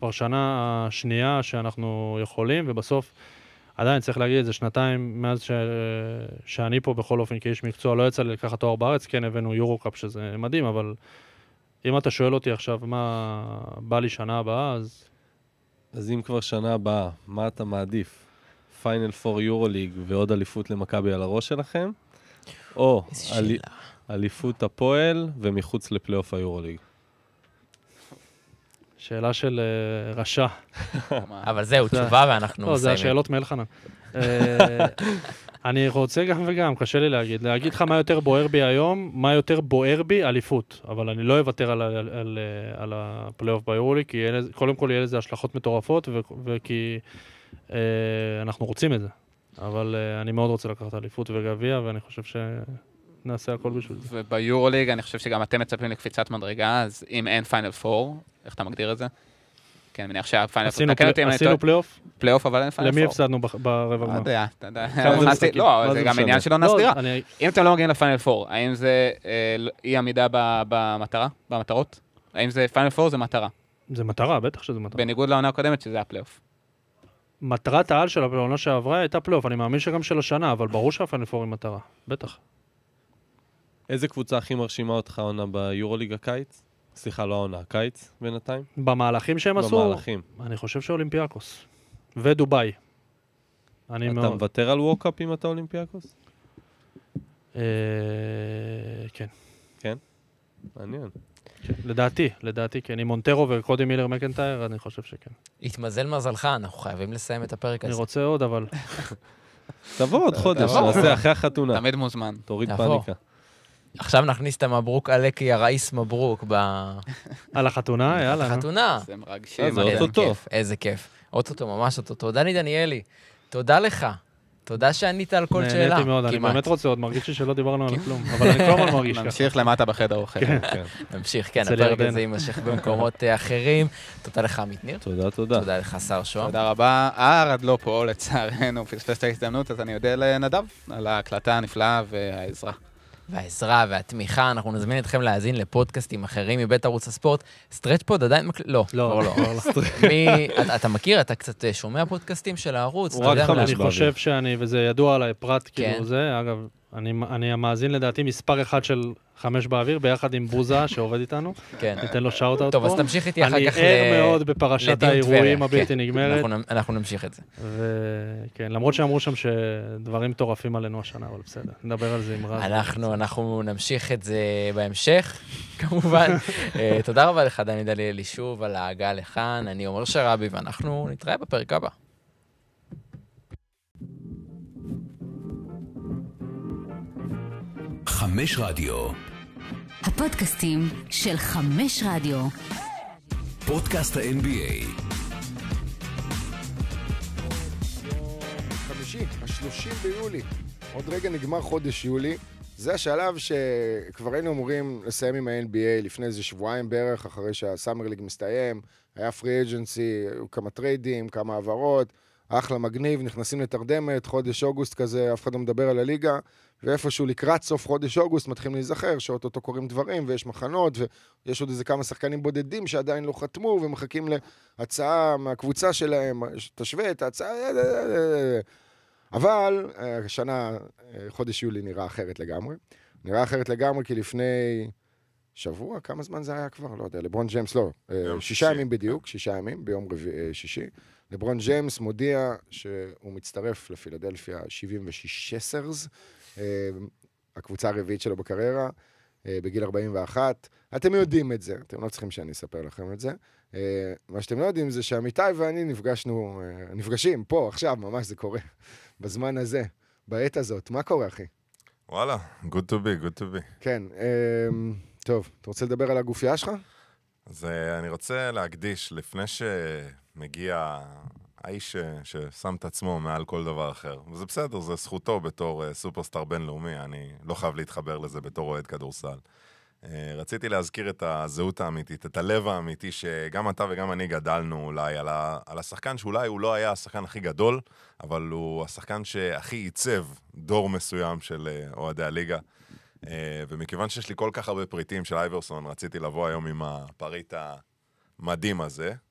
כבר שנה שנייה שאנחנו יכולים, ובסוף עדיין צריך להגיד, זה שנתיים מאז שאני פה בכל אופן כאיש מקצוע, לא יצא לי לקחת תואר בארץ, כן הבאנו יורו-קאפ שזה מדהים, אבל אם אתה שואל אותי עכשיו מה בא לי שנה הבאה, אז אם כבר שנה הבאה, מה אתה מעדיף? פיינל 4 יורוליג ועוד אליפות למכבי על הראש שלכם? או אליפות הפועל ומחוץ לפלייאוף היורוליג? שאלה של רשע. אבל זהו, תשובה ואנחנו לא, זה מסיימים. השאלות מאלחנן. אני רוצה גם וגם, קשה לי להגיד. להגיד לך מה יותר בוער בי היום, מה יותר בוער בי, אליפות. אבל אני לא אוותר על הפלייאוף ביורוליג, כי קודם כל יהיה לזה השלכות מטורפות, וכי אנחנו רוצים את זה. אבל אני מאוד רוצה לקחת אליפות וגביע, ואני חושב שנעשה הכל בשביל זה. וביורוליג אני חושב שגם אתם מצפים לקפיצת מדרגה, אז אם אין פיינל 4, איך אתה מגדיר את זה? כן, אני מניח שהפיינל 4... עשינו פלייאוף? פלייאוף, אבל אין פיינל 4. למי הפסדנו ברבע גמר? אתה יודע. לא, זה גם עניין שלא נסדירה. אם אתם לא מגיעים לפיינל 4, האם זה אי עמידה במטרות? האם זה פיינל 4 זה מטרה? זה מטרה, בטח שזה מטרה. בניגוד לעונה הקודמת שזה הפלייאוף. מטרת העל של העונה שעברה הייתה פלייאוף, אני מאמין שגם של השנה, אבל ברור שהפיינל 4 היא מטרה, בטח. איזה קבוצה הכי מרשימה אותך עונה ביורוליג הקיץ? סליחה, לא העונה, הקיץ בינתיים? במהלכים שהם עשו? במהלכים. אני חושב שאולימפיאקוס. ודוביי. אתה מוותר על ווקאפ אם אתה אולימפיאקוס? כן. כן? מעניין. לדעתי, כן. עם מונטרו וקודי מילר מקנטייר, אני חושב שכן. התמזל מזלך, אנחנו חייבים לסיים את הפרק הזה. אני רוצה עוד, אבל... תבוא עוד חודש, נעשה אחרי החתונה. תמיד מוזמן. תוריד פאניקה. עכשיו נכניס את המברוק עלקי, הראיס מברוק על החתונה, יאללה. החתונה. זה מרגשים. זה אוטוטו. איזה כיף. אוטוטו, ממש אוטוטו. דני דניאלי, תודה לך. תודה שענית על כל שאלה. נהניתי מאוד, אני באמת רוצה עוד, מרגיש לי שלא דיברנו על כלום. אבל אני כל הזמן מרגיש ככה. נמשיך למטה בחדר אוכל. נמשיך, כן, הפרק הזה יימשך במקומות אחרים. תודה לך, עמית ניר. תודה. תודה לך, שר שוהם. תודה רבה. ארד לא פה, לצערנו, פספס את ההזדמנות, אז אני יודע לנדב על ההקלטה הנפלאה והעזרה. והעזרה והתמיכה, אנחנו נזמין אתכם להאזין לפודקאסטים אחרים מבית ערוץ הספורט. סטרץ' פוד עדיין לא. אתה מכיר, אתה קצת שומע פודקאסטים של הערוץ? הוא רק 5 אני חושב וזה ידוע עליי, פרט כאילו זה, אגב, אני המאזין לדעתי מספר אחד של 5 באוויר, ביחד עם בוזה שעובד איתנו. ניתן לו שאוט-אוט פה. טוב, אז תמשיך איתי אחר כך אני ער מאוד בפרשת האירועים הבלתי נגמרת. אנחנו נמשיך את זה. וכן, למרות שאמרו שם שדברים טורפים עלינו השנה, אבל בסדר. נדבר על זה עם רז. אנחנו נמשיך את זה בהמשך, כמובן. תודה רבה לך, דני דניאלי, שוב על ההגעה לכאן. אני עומר שרבי, ואנחנו נתראה בפרק הבא. 5 רדיו. הפודקאסטים של 5 רדיו. פודקאסט ה-NBA. חמישי, 30 ביולי. עוד רגע נגמר חודש יולי. זה השלב שכבר היינו אמורים לסיים עם ה-NBA לפני איזה שבועיים בערך, אחרי שהסאמר ליג מסתיים. היה פרי אג'נסי, כמה טריידים, כמה העברות. אחלה מגניב, נכנסים לתרדמת, חודש אוגוסט כזה, אף אחד לא מדבר על הליגה, ואיפשהו לקראת סוף חודש אוגוסט מתחילים להיזכר, שאוטוטו קוראים דברים, ויש מחנות, ויש עוד איזה כמה שחקנים בודדים שעדיין לא חתמו, ומחכים להצעה מהקבוצה שלהם, תשווה את ההצעה, אבל השנה, חודש יולי נראה אחרת לגמרי. נראה אחרת לגמרי, כי לפני שבוע, כמה זמן זה היה כבר? לא יודע, לברון ג'יימס, לא, 6 ימים בדיוק, 6 ימים, ביום שישי. לברון ג'יימס מודיע שהוא מצטרף לפילדלפיה 76ers, הקבוצה הרביעית שלו בקריירה, בגיל 41. אתם יודעים את זה, אתם לא צריכים שאני אספר לכם את זה. מה שאתם לא יודעים זה שעמיתי ואני נפגשים פה, עכשיו, ממש זה קורה, בזמן הזה, בעת הזאת. מה קורה, אחי? וואלה, good to be. כן, טוב, אתה רוצה לדבר על הגופייה שלך? אז אני רוצה להקדיש, לפני שמגיע האיש ששם את עצמו מעל כל דבר אחר, וזה בסדר, זה זכותו בתור סופרסטאר בינלאומי, אני לא חייב להתחבר לזה בתור אוהד כדורסל. רציתי להזכיר את הזהות האמיתית, את הלב האמיתי, שגם אתה וגם אני גדלנו אולי על השחקן, שאולי הוא לא היה השחקן הכי גדול, אבל הוא השחקן שהכי ייצב דור מסוים של אוהדי הליגה. ומכיוון שיש לי כל כך הרבה פריטים של אייברסון, רציתי לבוא היום עם הפריט המדהים הזה,